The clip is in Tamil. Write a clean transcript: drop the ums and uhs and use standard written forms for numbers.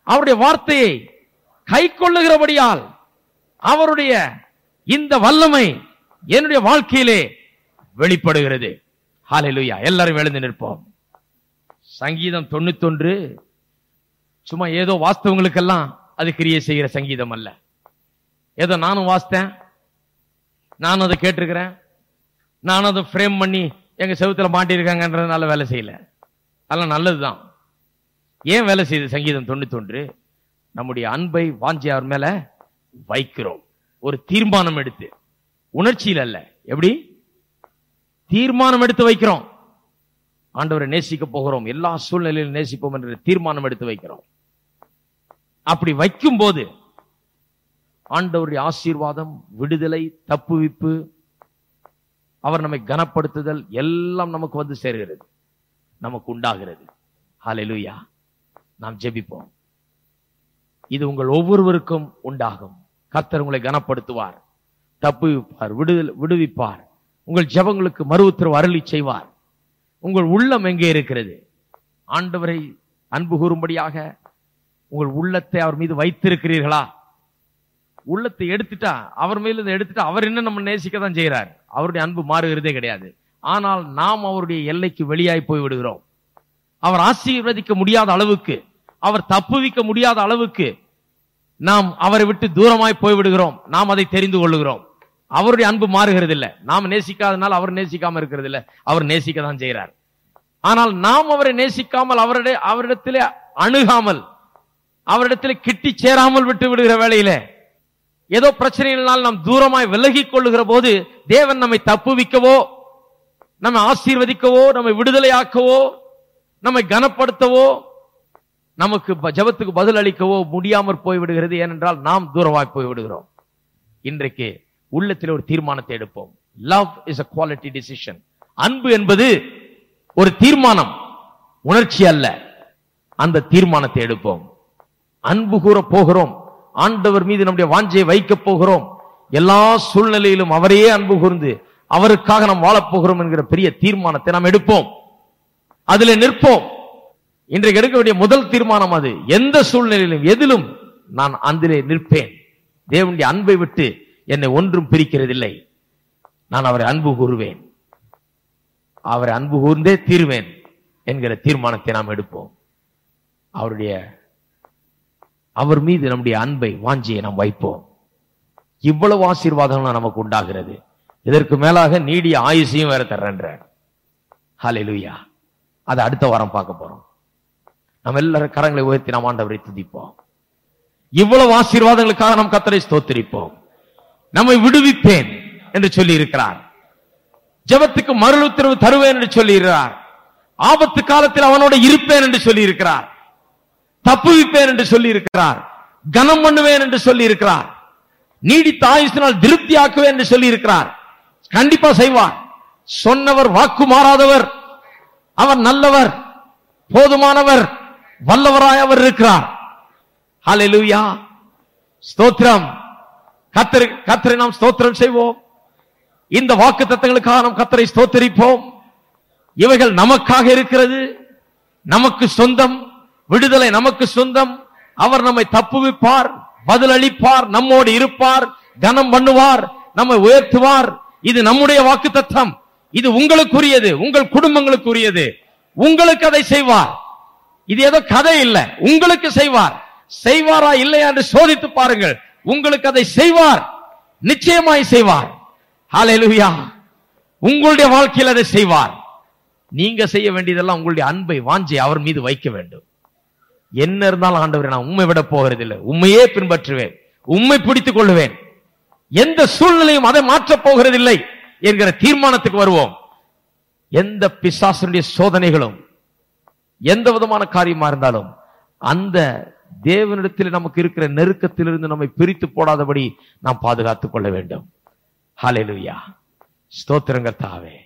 அவருடைய வார்த்தையை கை கொள்ளுகிறபடியால் அவருடைய இந்த வல்லமை என்னுடைய வாழ்க்கையிலே வெளிப்படுகிறது. ஹல்லேலூயா. எல்லாரும் எழுந்து நிற்போம். சங்கீதம் 91 சும்மா ஏதோ வாஸ்தவங்களுக்கெல்லாம் அது கிரியை செய்கிற சங்கீதம் அல்ல. ஏதோ நானும் வாசித்தேன், நானும் அதை கேட்டிருக்கிறேன், நானும் அதை ஃப்ரேம் பண்ணி எங்க செவுத்துல மாட்டிருக்காங்கன்றதுனால வேலை செய்யல. அதெல்லாம் நல்லதுதான். ஏன் வேலை செய்யுது சங்கீதம் 91? நம்முடைய அன்பை வாஞ்சி அவர் மேல வைக்கிறோம். ஒரு தீர்மானம் எடுத்து, உணர்ச்சியில் அல்ல, எப்படி தீர்மானம் எடுத்து வைக்கிறோம். ஆண்டவரை நேசிக்க போகிறோம், எல்லா சூழ்நிலையிலும் நேசிப்போம் என்ற தீர்மானம் எடுத்து வைக்கிறோம். அப்படி வைக்கும் போது ஆண்டவருடைய ஆசீர்வாதம், விடுதலை, தப்புவிப்பு, அவர் நம்மை கனப்படுத்துதல் எல்லாம் நமக்கு வந்து சேர்கிறது, நமக்கு உண்டாகிறது. ஹல்லேலூயா. நாம் ஜெபிப்போம். இது உங்கள் ஒவ்வொருவருக்கும் உண்டாகும். கர்த்தர் உங்களை கனப்படுத்துவார், தப்புவிப்பார், விடுவிப்பார். உங்கள் ஜெபங்களுக்கு மறு உத்தரவு அருளி செய்வார். உங்கள் உள்ளம் எங்கே இருக்கிறது? ஆண்டவரை அன்பு கூறும்படியாக உங்கள் உள்ளத்தை அவர் மீது வைத்திருக்கிறீர்களா? உள்ளத்தை எடுத்துட்டா, அவர் மேல எடுத்துட்டா, அவர் என்ன நம்ம நேசிக்க தான் செய்யறார். அவருடைய அன்பு மாறுகிறதே கிடையாது. ஆனால் நாம் அவருடைய எல்லைக்கு வெளியாய் போய் விடுகிறோம். அவர் ஆசீர்வதிக்க முடியாத அளவுக்கு, அவர் தப்புவிக்க முடியாத அளவுக்கு நாம் அவரை விட்டு தூரமாய் போய் விடுகிறோம். நாம் அதை தெரிந்து கொள்ளுகிறோம். அவருடைய அன்பு மாறுகிறது இல்லை. நாம் நேசிக்காதனால் அவர் நேசிக்காம இருக்கிறது இல்லை, அவர் நேசிக்க தான் செய்கிறார். ஆனால் நாம் அவரை நேசிக்காமல், அவரிடத்திலே அணுகாமல், அவரிடத்திலே கிட்டி சேராமல் விட்டு விடுகிற வேளையில ஏதோ பிரச்சனைகளால் நாம் தூரமாய் விலகி கொள்ளுகிற போது தேவன் நம்மை தப்புவிக்கவோ, நம்மை ஆசீர்வதிக்கவோ, நம்மை விடுதலையாக்கவோ, நம்மை கனப்படுத்தவோ, நமக்கு ஜெபத்துக்கு பதில் அளிக்கவோ முடியாமற் போய்விடுகிறது. ஏனென்றால் நாம் தூரமாய் போய்விடுகிறோம். இன்றைக்கு உள்ளத்தில் ஒரு தீர்மானத்தை எடுப்போம். Love is a quality decision. அன்பு என்பது ஒரு தீர்மானம், உணர்ச்சி அல்ல. அந்த தீர்மானத்தை எடுப்போம். அன்பு கூற போகிறோம். ஆண்டவர் மீது நம்முடைய வாஞ்சையை வைக்க போகிறோம். எல்லா சூழ்நிலையிலும் அவரையே அன்பு கூர்ந்து அவருக்காக நாம் வாழப்போகிறோம் என்கிற பெரிய தீர்மானத்தை நாம் எடுப்போம். அதில் நிற்போம். இன்றைக்கு எடுக்க வேண்டிய முதல் தீர்மானம் அது. எந்த சூழ்நிலையிலும் எதிலும் நான் அதிலே நிற்பேன். தேவனுடைய அன்பை விட்டு என்னை ஒன்றும் பிரிக்கிறதில்லை. நான் அவரை அன்பு கூறுவேன், அவரை அன்பு கூர்ந்தே தீர்வேன் என்கிற தீர்மானத்தை நாம் எடுப்போம். அவர் மீது நம்முடைய அன்பை, வாஞ்சியை நாம் வைப்போம். இவ்வளவு ஆசீர்வாதங்கள் நமக்கு உண்டாகிறது. இதற்கு மேலாக நீடிய ஆயுசையும் வேற தர்றன்ற. ஹல்லேலூயா. அதை அடுத்த வாரம் பார்க்க போறோம். நம்ம எல்லாரும் கரங்களை உயர்த்தி நாம் ஆண்டவரை துதிப்போம். இவ்வளவு ஆசீர்வாதங்களுக்காக நாம் கர்த்தரை ஸ்தோத்திரிப்போம். நம்மை விடுவிப்பேன் என்று சொல்லி இருக்கிறார். ஜெபத்துக்கு மறு உத்தரவு தருவேன் என்று சொல்லி இருக்கிறார். ஆபத்து காலத்தில் அவனோட இருப்பேன் என்று சொல்லி இருக்கிறார். தப்புவிப்பேன் என்று சொல்லி இருக்கிறார். கனம் பண்ணுவேன் என்று சொல்லி இருக்கிறார். நீடித்த ஆயுசினால் திருப்தியாக்குவேன் என்று சொல்லி இருக்கிறார். கண்டிப்பா செய்வார். சொன்னவர் வாக்கு மாறாதவர். அவர் நல்லவர், போதுமானவர், வல்லவராய் அவர் இருக்கிறார். ஹல்லேலூயா. ஸ்தோத்திரம். கர்த்தரை நாம் ஸ்தோத்திரம் செய்வோம். இந்த வாக்கு தத்தங்களுக்காக நாம் கர்த்தரை ஸ்தோத்திரிப்போம். இவைகள் நமக்காக இருக்கிறது, நமக்கு சொந்தம். விடுதலை நமக்கு சொந்தம். அவர் நம்மை தப்புவிப்பார், பதில் அளிப்பார், நம்மோடு இருப்பார், கனம் பண்ணுவார், நம்மை உயர்த்துவார். இது நம்முடைய வாக்கு தத்தம். இது உங்களுக்குரியது, உங்கள் குடும்பங்களுக்குரியது. உங்களுக்கு அதை செய்வார். இது ஏதோ கதை இல்லை, உங்களுக்கு செய்வார். செய்வாரா இல்லையா என்று சோதித்து பாருங்கள். உங்களுக்கு அதை செய்வார், நிச்சயமாய் செய்வார். ஹல்லேலூயா. உங்களுடைய வாழ்க்கையில் அதை செய்வார். நீங்க செய்ய வேண்டியதெல்லாம் உங்களுடைய அன்பை, வாஞ்சை அவர் மீது வைக்க வேண்டும். என்ன இருந்தாலும் ஆண்டவரே, நான் உண்மை விட போகிறதில்லை, உண்மையே பின்பற்றுவேன், உண்மை பிடித்துக் கொள்ளுவேன், எந்த சூழ்நிலையும் அதை மாற்றப் போகிறதில்லை என்கிற தீர்மானத்துக்கு வருவோம். எந்த பிசாசுடைய சோதனைகளும், எந்த விதமான காரியமா இருந்தாலும், அந்த தேவனிடத்தில் நமக்கு இருக்கிற நெருக்கத்திலிருந்து நம்மை பிரித்து போடாதபடி நாம் பாதுகாத்துக் கொள்ள வேண்டும். ஹல்லேலூயா. ஸ்தோத்திரம் கர்த்தாவே.